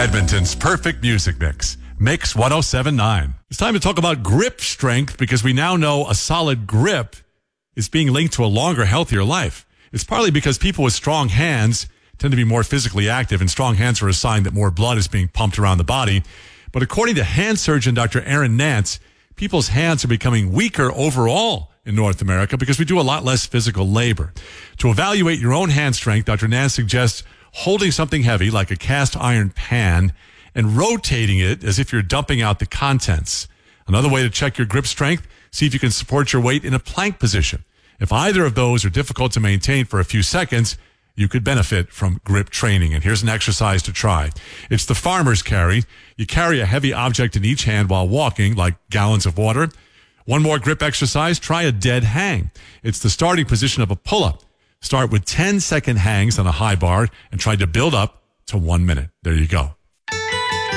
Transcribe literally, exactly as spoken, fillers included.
Edmonton's perfect music mix. Mix one oh seven point nine. It's time to talk about grip strength because we now know a solid grip is being linked to a longer, healthier life. It's partly because people with strong hands tend to be more physically active, and strong hands are a sign that more blood is being pumped around the body. But according to hand surgeon Doctor Aaron Nance, people's hands are becoming weaker overall in North America because we do a lot less physical labor. To evaluate your own hand strength, Doctor Nance suggests holding something heavy like a cast iron pan and rotating it as if you're dumping out the contents. Another way to check your grip strength, see if you can support your weight in a plank position. If either of those are difficult to maintain for a few seconds, you could benefit from grip training. And here's an exercise to try. It's the farmer's carry. You carry a heavy object in each hand while walking, like gallons of water. One more grip exercise, try a dead hang. It's the starting position of a pull-up. Start with ten second hangs on a high bar and try to build up to one minute. There you go.